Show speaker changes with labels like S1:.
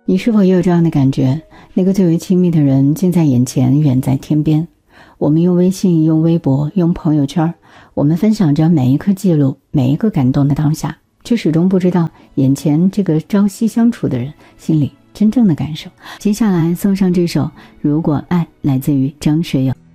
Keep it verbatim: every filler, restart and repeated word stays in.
S1: 你是否也有这样的感觉？那个最为亲密的人近在眼前，远在天边。我们用微信，用微博，用朋友圈，我们分享着每一刻记录，每一个感动的当下，却始终不知道眼前这个朝夕相处的人心里真正的感受。接下来送上这首《如果爱》，来自于张学友。